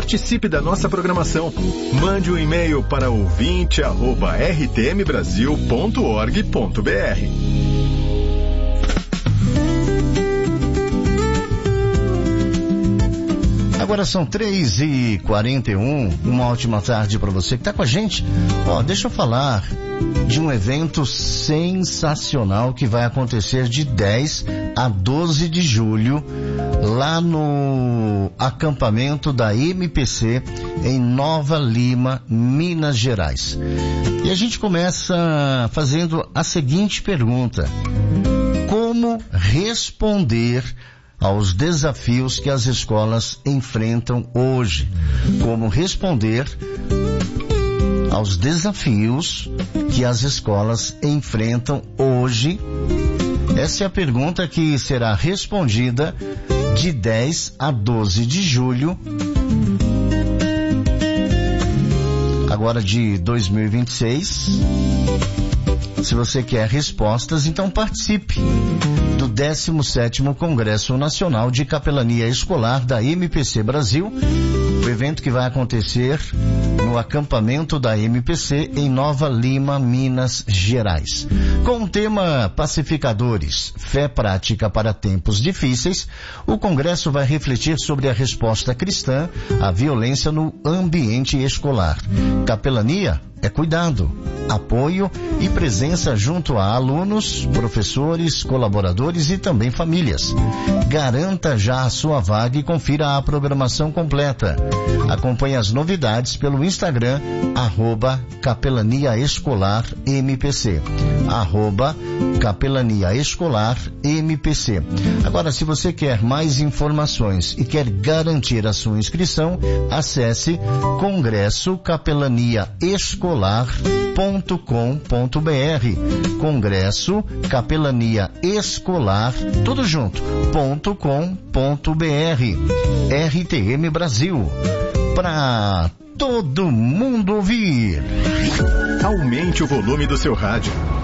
Participe da nossa programação. Mande um e-mail para ouvinte@rtmbrasil.org.br. Agora são 3h41, uma ótima tarde para você que está com a gente. Deixa eu falar de um evento sensacional que vai acontecer de 10 a 12 de julho, lá no acampamento da MPC, em Nova Lima, Minas Gerais. E a gente começa fazendo a seguinte pergunta: como responder aos desafios que as escolas enfrentam hoje? Como responder aos desafios que as escolas enfrentam hoje? Essa é a pergunta que será respondida de 10 a 12 de julho, agora de 2026. Se você quer respostas, então participe do 17º Congresso Nacional de Capelania Escolar da MPC Brasil, o evento que vai acontecer no acampamento da MPC em Nova Lima, Minas Gerais. Com o tema Pacificadores, Fé Prática para Tempos Difíceis, o congresso vai refletir sobre a resposta cristã à violência no ambiente escolar. Capelania é cuidado, apoio e presença junto a alunos, professores, colaboradores e também famílias. Garanta já a sua vaga e confira a programação completa. Acompanhe as novidades pelo Instagram, @capelaniaescolarmpc, @capelaniaescolarmpc. Agora, se você quer mais informações e quer garantir a sua inscrição, acesse congressocapelaniaescolar.com.br, Congresso Capelania Escolar, tudo junto, .com.br. RTM Brasil, para todo mundo ouvir. Aumente o volume do seu rádio.